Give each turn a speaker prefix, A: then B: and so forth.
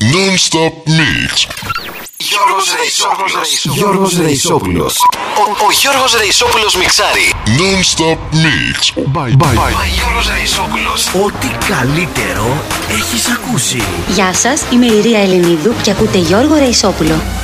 A: Non-stop mix.
B: Γιώργος Ρεϊσόπουλος.
C: Ο Γιώργος Ρεϊσόπουλος μιξάρει.
A: Non-stop mix.
B: Bye.
C: Γιώργος Ρεϊσόπουλος.
B: Ό,τι καλύτερο έχεις ακούσει.
D: Γεια σας, είμαι η Ρία Ελενίδου και ακούτε Γιώργο Ρεϊσόπουλο.